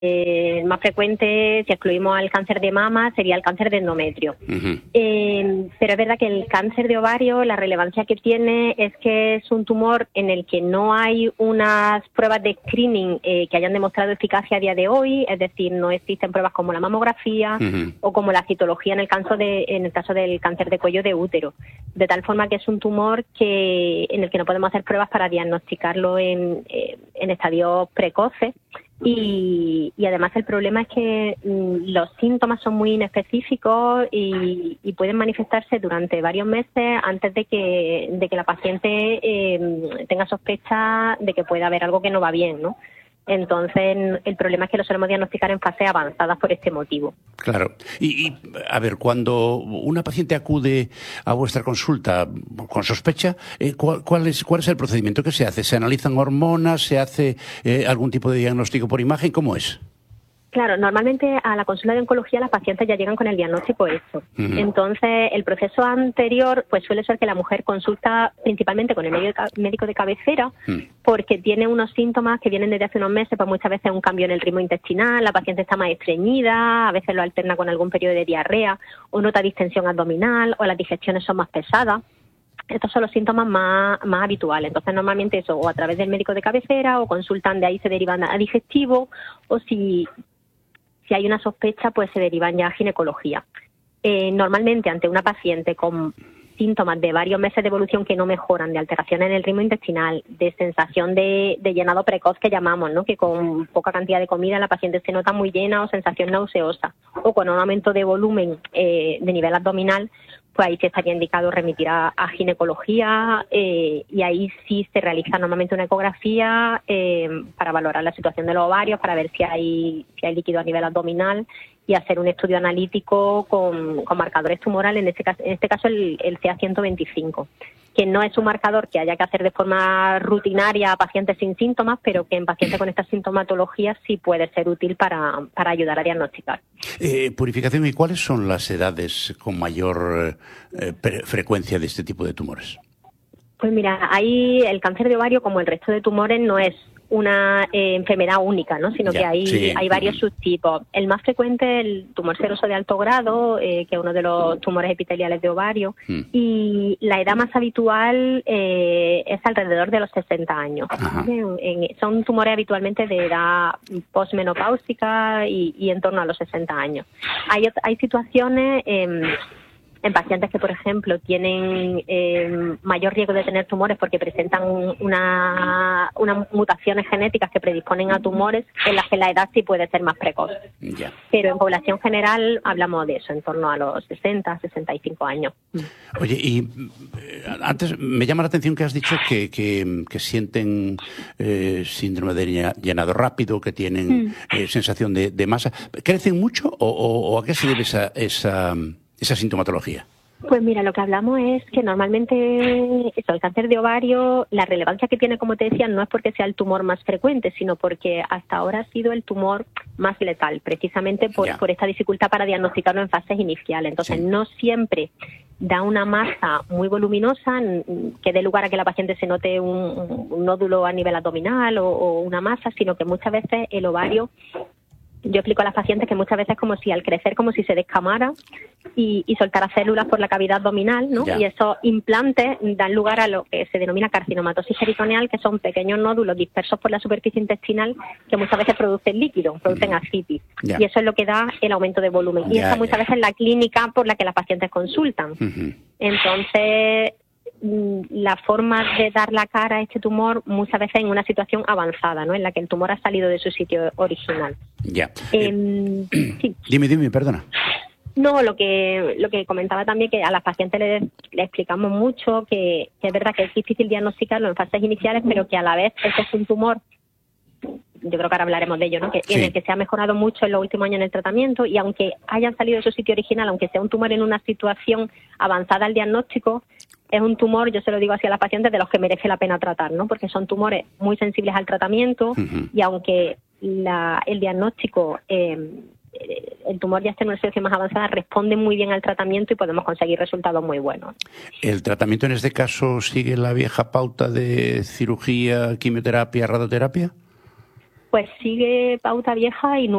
el más frecuente, si excluimos al cáncer de mama, sería el cáncer de endometrio. Pero es verdad que el cáncer de ovario, la relevancia que tiene es que es un tumor en el que no hay unas pruebas de screening que hayan demostrado eficacia a día de hoy, es decir, no existen pruebas como la mamografía o como la citología en el caso del cáncer de cuello de útero. De tal forma que es un tumor en el que no podemos hacer pruebas para diagnosticarlo en estadios precoces. Y además el problema es que los síntomas son muy inespecíficos y pueden manifestarse durante varios meses antes de que la paciente tenga sospecha de que pueda haber algo que no va bien, ¿no? Entonces, el problema es que lo solemos diagnosticar en fases avanzadas por este motivo. Claro. Y a ver, cuando una paciente acude a vuestra consulta con sospecha, ¿cuál es el procedimiento que se hace? ¿Se analizan hormonas? ¿Se hace algún tipo de diagnóstico por imagen? ¿Cómo es? Claro, normalmente a la consulta de oncología las pacientes ya llegan con el diagnóstico hecho. Entonces, el proceso anterior pues suele ser que la mujer consulta principalmente con el médico de cabecera porque tiene unos síntomas que vienen desde hace unos meses, pues muchas veces un cambio en el ritmo intestinal, la paciente está más estreñida, a veces lo alterna con algún periodo de diarrea o nota distensión abdominal o las digestiones son más pesadas. Estos son los síntomas más habituales. Entonces, normalmente eso, o a través del médico de cabecera, o consultan, de ahí se derivan a digestivo, o si hay una sospecha, pues se derivan ya a ginecología. Normalmente, ante una paciente con síntomas de varios meses de evolución que no mejoran, de alteración en el ritmo intestinal, de sensación de llenado precoz que llamamos, ¿no? Que con poca cantidad de comida la paciente se nota muy llena o sensación nauseosa, o con un aumento de volumen de nivel abdominal, pues ahí se estaría indicado remitir a ginecología y ahí sí se realiza normalmente una ecografía para valorar la situación de los ovarios, para ver si hay líquido a nivel abdominal y hacer un estudio analítico con marcadores tumorales, en este caso el CA125, que no es un marcador que haya que hacer de forma rutinaria a pacientes sin síntomas, pero que en pacientes con esta sintomatología sí puede ser útil para ayudar a diagnosticar. Purificación, ¿y cuáles son las edades con mayor frecuencia de este tipo de tumores? Pues mira, ahí el cáncer de ovario, como el resto de tumores, no es una enfermedad única, ¿no? Sino que hay varios subtipos. El más frecuente es el tumor seroso de alto grado, que es uno de los tumores epiteliales de ovario, y la edad más habitual es alrededor de los 60 años. Son tumores habitualmente de edad postmenopáusica y en torno a los 60 años. Hay situaciones en pacientes que, por ejemplo, tienen mayor riesgo de tener tumores porque presentan unas mutaciones genéticas que predisponen a tumores, en las que la edad sí puede ser más precoz. Pero en población general hablamos de eso, en torno a los 60, 65 años. Oye, y antes me llama la atención que has dicho que sienten síndrome de llenado rápido, que tienen sensación de masa. ¿Crecen mucho o a qué se debe esa sintomatología? Pues mira, lo que hablamos es que normalmente el cáncer de ovario, la relevancia que tiene, como te decía, no es porque sea el tumor más frecuente, sino porque hasta ahora ha sido el tumor más letal, precisamente por esta dificultad para diagnosticarlo en fases iniciales. Entonces, no siempre da una masa muy voluminosa que dé lugar a que la paciente se note un nódulo a nivel abdominal o una masa, sino que muchas veces el ovario... Yo explico a las pacientes que muchas veces es como si al crecer, como si se descamara y soltara células por la cavidad abdominal, ¿no? Y esos implantes dan lugar a lo que se denomina carcinomatosis peritoneal, que son pequeños nódulos dispersos por la superficie intestinal que muchas veces producen líquido, producen ascitis. Y eso es lo que da el aumento de volumen. Y esa muchas veces es la clínica por la que las pacientes consultan. Entonces, la forma de dar la cara a este tumor muchas veces en una situación avanzada, ¿no? En la que el tumor ha salido de su sitio original. Sí. Dime, perdona. No, lo que comentaba también, que a las pacientes le explicamos mucho que es verdad que es difícil diagnosticarlo en fases iniciales, pero que a la vez este es un tumor, yo creo que ahora hablaremos de ello, ¿no? En el que se ha mejorado mucho en los últimos años en el tratamiento, y aunque hayan salido de su sitio original, aunque sea un tumor en una situación avanzada al diagnóstico, es un tumor, yo se lo digo así a las pacientes, de los que merece la pena tratar, ¿no? Porque son tumores muy sensibles al tratamiento y aunque el diagnóstico, el tumor ya está en una situación más avanzada, responde muy bien al tratamiento y podemos conseguir resultados muy buenos. ¿El tratamiento en este caso sigue la vieja pauta de cirugía, quimioterapia, radioterapia? pues sigue pauta vieja y